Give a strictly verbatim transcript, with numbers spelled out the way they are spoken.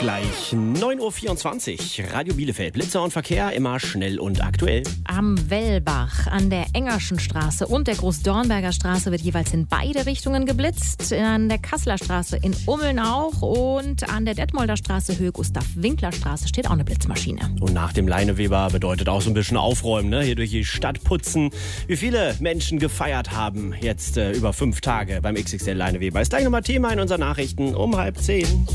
gleich neun Uhr vierundzwanzig. Radio Bielefeld. Blitzer und Verkehr immer schnell und aktuell. Am Wellbach, an der Engerschen Straße und der Großdornberger Straße wird jeweils in beide Richtungen geblitzt. An der Kasseler Straße in Ummeln auch und an der Detmolder Straße Höhe Gustav-Winkler-Straße steht auch eine Blitzmaschine. Und nach dem Leineweber bedeutet auch so ein bisschen Aufräumen, ne? Hier durch die Stadt putzen. Wie viele Menschen gefeiert haben jetzt äh, über fünf Tage beim X X L Leineweber. Ist gleich nochmal Thema in unseren Nachrichten um halb zehn.